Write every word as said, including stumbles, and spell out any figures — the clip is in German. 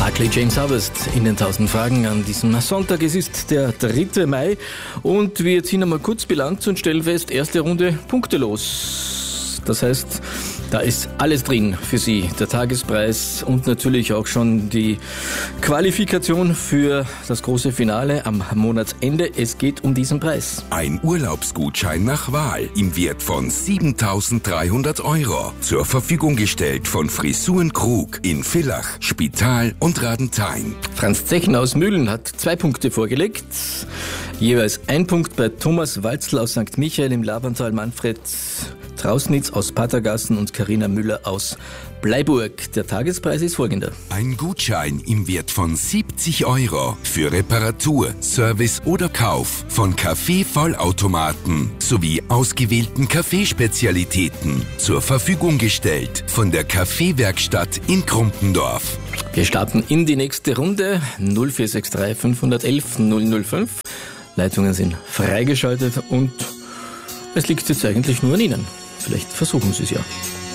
Barclay James Harvest in den tausend Fragen an diesem Sonntag. Es ist der dritte Mai und wir ziehen einmal kurz Bilanz und stellen fest, erste Runde punktelos. Das heißt, da ist alles drin für Sie. Der Tagespreis und natürlich auch schon die Qualifikation für das große Finale am Monatsende. Es geht um diesen Preis. Ein Urlaubsgutschein nach Wahl im Wert von siebentausenddreihundert Euro. Zur Verfügung gestellt von Frisuren Krug in Villach, Spital und Radenthein. Franz Zechner aus Mühlen hat zwei Punkte vorgelegt. Jeweils ein Punkt bei Thomas Walzl aus Sankt Michael im Labantal, Manfred Trausnitz aus Patergassen und Carina Müller aus Bleiburg. Der Tagespreis ist folgender. Ein Gutschein im Wert von siebzig Euro für Reparatur, Service oder Kauf von Kaffee-Vollautomaten sowie ausgewählten Kaffeespezialitäten zur Verfügung gestellt von der Kaffeewerkstatt in Krumpendorf. Wir starten in die nächste Runde. null vier sechs drei fünf eins eins null null fünf. Leitungen sind freigeschaltet und es liegt jetzt eigentlich nur an Ihnen. Vielleicht versuchen Sie es ja.